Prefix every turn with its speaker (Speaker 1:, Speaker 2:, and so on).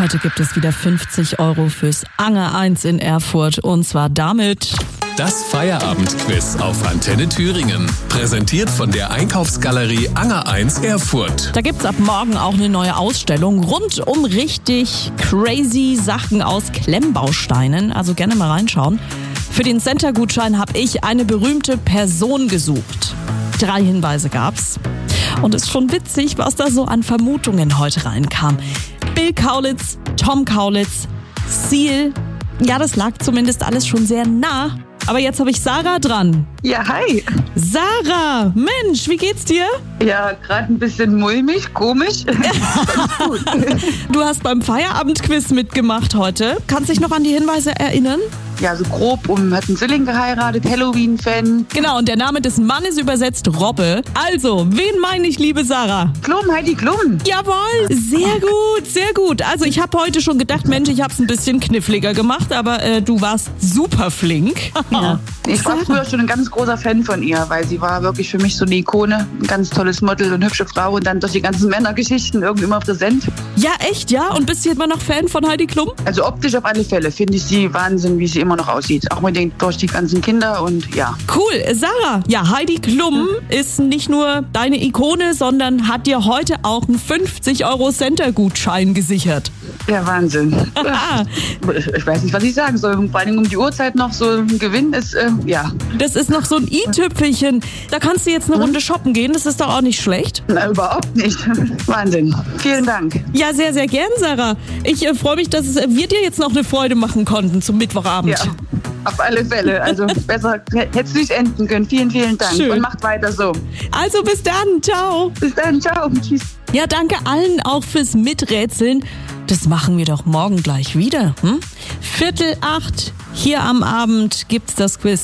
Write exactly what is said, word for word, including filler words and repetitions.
Speaker 1: Heute gibt es wieder fünfzig Euro fürs Anger eins in Erfurt und zwar damit...
Speaker 2: Das Feierabendquiz auf Antenne Thüringen. Präsentiert von der Einkaufsgalerie Anger eins Erfurt.
Speaker 1: Da gibt's ab morgen auch eine neue Ausstellung rund um richtig crazy Sachen aus Klemmbausteinen. Also gerne mal reinschauen. Für den Center-Gutschein habe ich eine berühmte Person gesucht. Drei Hinweise gab's. Und es ist schon witzig, was da so an Vermutungen heute reinkam. Bill Kaulitz, Tom Kaulitz, Seal. Ja, das lag zumindest alles schon sehr nah. Aber jetzt habe ich Sarah dran.
Speaker 3: Ja, hi.
Speaker 1: Sarah, Mensch, wie geht's dir?
Speaker 3: Ja, gerade ein bisschen mulmig, komisch. Gut.
Speaker 1: Du hast beim Feierabendquiz mitgemacht heute. Kannst dich noch an die Hinweise erinnern?
Speaker 3: Ja, so grob, um hat einen Zwilling geheiratet, Halloween-Fan.
Speaker 1: Genau, und der Name des Mannes übersetzt Robbe. Also, wen meine ich, liebe Sarah?
Speaker 3: Klum, Heidi Klum.
Speaker 1: Jawohl, sehr gut, sehr gut. Also ich habe heute schon gedacht, Mensch, ich habe es ein bisschen kniffliger gemacht, aber äh, du warst super flink.
Speaker 3: Ja. Ich war früher schon ein ganz großer Fan von ihr, weil sie war wirklich für mich so eine Ikone. Ein ganz tolles Model und hübsche Frau und dann durch die ganzen Männergeschichten irgendwie immer präsent.
Speaker 1: Ja, echt, ja? Und bist du immer noch Fan von Heidi Klum?
Speaker 3: Also optisch auf alle Fälle finde ich sie Wahnsinn, wie sie immer noch aussieht. Auch mit den, durch die ganzen Kinder und ja.
Speaker 1: Cool, Sarah. Ja, Heidi Klum ist nicht nur deine Ikone, sondern hat dir heute auch einen fünfzig Euro Center-Gutschein gesichert.
Speaker 3: Ja, Wahnsinn. Ich weiß nicht, was ich sagen soll. Vor allem um die Uhrzeit noch so ein Gewinn ist, äh, ja.
Speaker 1: Das ist noch so ein i-Tüpfelchen. Da kannst du jetzt eine Runde shoppen gehen. Das ist doch auch nicht schlecht.
Speaker 3: Na, überhaupt nicht. Wahnsinn. Vielen Dank.
Speaker 1: Ja, sehr, sehr gern, Sarah. Ich äh, freue mich, dass es, äh, wir dir jetzt noch eine Freude machen konnten zum Mittwochabend.
Speaker 3: Ja, auf alle Fälle. Also besser hätte es nicht enden können. Vielen, vielen Dank.
Speaker 1: Schön.
Speaker 3: Und macht weiter so.
Speaker 1: Also bis dann. Ciao.
Speaker 3: Bis dann. Ciao. Tschüss.
Speaker 1: Ja, danke allen auch fürs Miträtseln. Das machen wir doch morgen gleich wieder. Hm? Viertel acht, hier am Abend gibt's das Quiz.